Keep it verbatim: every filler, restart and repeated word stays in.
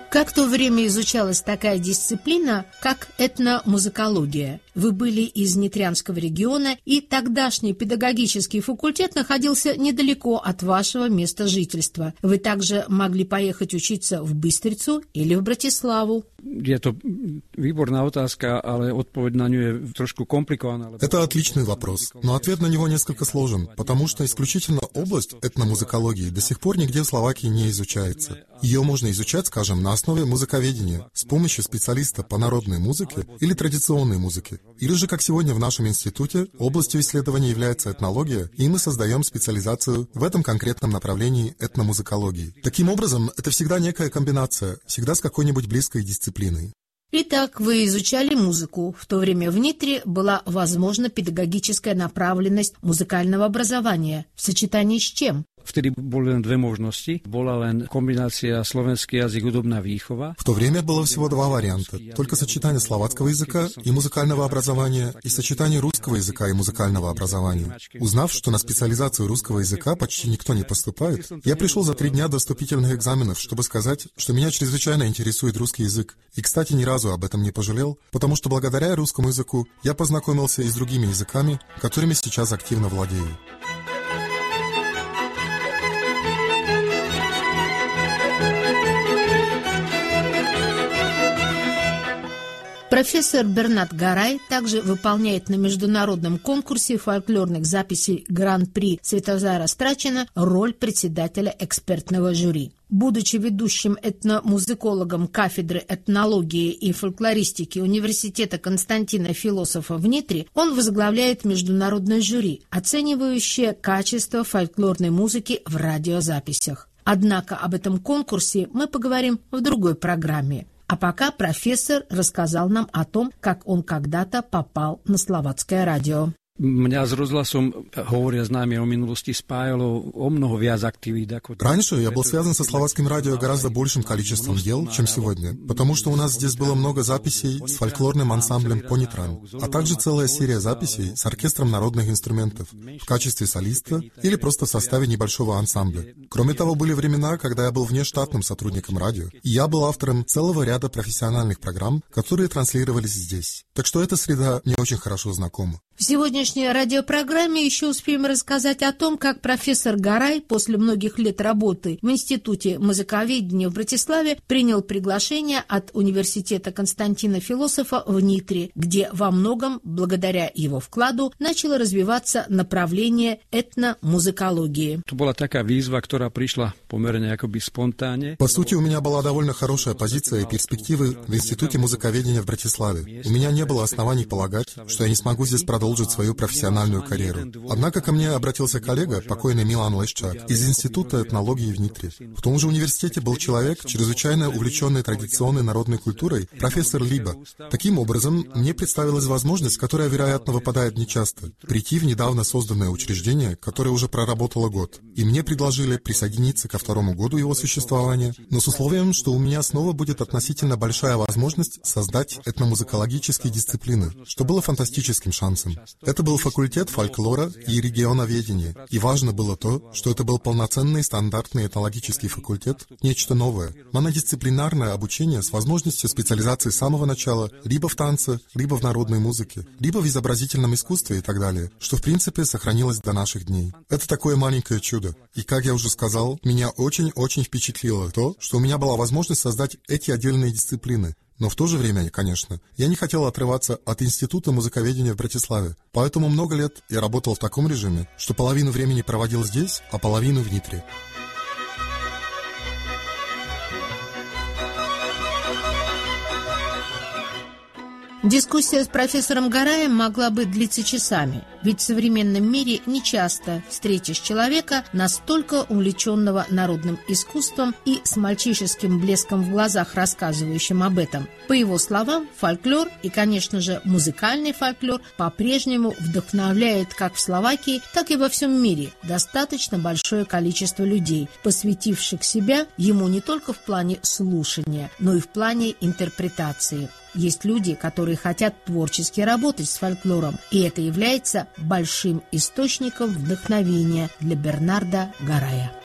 Как в то время изучалась такая дисциплина, как этномузыкология? Вы были из Нитрянского региона, и тогдашний педагогический факультет находился недалеко от вашего места жительства. Вы также могли поехать учиться в Быстрицу или в Братиславу. Это výborná otázka, ale odpoveď na ňu je trošku komplikovaná. Это отличный вопрос, но ответ на него несколько сложен, потому что исключительно область этномузыкологии до сих пор нигде в Словакии не изучается. Ее можно изучать, скажем, на основе музыковедения, с помощью специалиста по народной музыке или традиционной музыке. Или же, как сегодня в нашем институте, областью исследования является этнология, и мы создаем специализацию в этом конкретном направлении этномузыкологии. Таким образом, это всегда некая комбинация, всегда с какой-нибудь близкой дисциплиной. Итак, вы изучали музыку. В то время в Нитре была возможна педагогическая направленность музыкального образования. В сочетании с чем? Vtedy boli len dve možnosti. Bola len kombinácia slovenský jazyk hudobná výchova. В то время было всего два варианта. Только сочетание словацкого языка и музыкального образования и сочетание русского языка и музыкального образования. Узнав, что на специализацию русского языка почти никто не поступает, я пришел за три дня до вступительных экзаменов, чтобы сказать, что меня чрезвычайно интересует русский язык. И, кстати, ни разу об этом не пожалел, потому что благодаря русскому языку я познакомился и с другими языками, которыми сейчас активно владею. Профессор Бернард Гарай также выполняет на международном конкурсе фольклорных записей Гран-при Святозара Страчина роль председателя экспертного жюри. Будучи ведущим этномузыкологом кафедры этнологии и фольклористики Университета Константина Философа в Нитре, он возглавляет международное жюри, оценивающее качество фольклорной музыки в радиозаписях. Однако об этом конкурсе мы поговорим в другой программе. А пока профессор рассказал нам о том, как он когда-то попал на словацкое радио. Mňa s rozhlasom, hovoria známe o minulosti, spájalo o mnoho viac aktivít. Раньше я был связан со словацким радио гораздо большим количеством дел, чем сегодня, потому что у нас здесь было много записей с фольклорным ансамблем «Понитран», а также целая серия записей с оркестром народных инструментов в качестве солиста или просто в составе небольшого ансамбля. Кроме того, были времена, когда я был внештатным сотрудником радио, и я был автором целого ряда профессиональных программ, которые транслировались здесь. Так что эта среда мне очень хорошо знакома. В сегодняшней радиопрограмме еще успеем рассказать о том, как профессор Гарай после многих лет работы в Институте музыковедения в Братиславе принял приглашение от Университета Константина Философа в Нитре, где во многом, благодаря его вкладу, начало развиваться направление этномузыкологии. Это была такая výzva, которая пришла померно якобы спонтанне. По сути, у меня была довольно хорошая позиция и перспективы в Институте музыковедения в Братиславе. У меня не было оснований полагать, что я не смогу здесь продолжить свою профессиональную карьеру. Однако ко мне обратился коллега, покойный Милан Лещак, из Института этнологии в Нитре. В том же университете был человек, чрезвычайно увлеченный традиционной народной культурой, профессор Либа. Таким образом, мне представилась возможность, которая, вероятно, выпадает нечасто, прийти в недавно созданное учреждение, которое уже проработало год. И мне предложили присоединиться ко второму году его существования, но с условием, что у меня снова будет относительно большая возможность создать этномузыкологические дисциплины, что было фантастическим шансом. Это был факультет фольклора и регионоведения, и важно было то, что это был полноценный стандартный этнологический факультет, нечто новое, монодисциплинарное обучение с возможностью специализации с самого начала либо в танце, либо в народной музыке, либо в изобразительном искусстве и так далее, что в принципе сохранилось до наших дней. Это такое маленькое чудо. И, как я уже сказал, меня очень-очень впечатлило то, что у меня была возможность создать эти отдельные дисциплины. Но в то же время, конечно, я не хотел отрываться от Института музыковедения в Братиславе. Поэтому много лет я работал в таком режиме, что половину времени проводил здесь, а половину в Нитре. Дискуссия с профессором Гараем могла бы длиться часами, ведь в современном мире нечасто встретишь человека, настолько увлеченного народным искусством и с мальчишеским блеском в глазах рассказывающим об этом. По его словам, фольклор и, конечно же, музыкальный фольклор по-прежнему вдохновляет как в Словакии, так и во всем мире достаточно большое количество людей, посвятивших себя ему не только в плане слушания, но и в плане интерпретации. Есть люди, которые хотят творчески работать с фольклором, и это является большим источником вдохновения для Бернарда Гарая.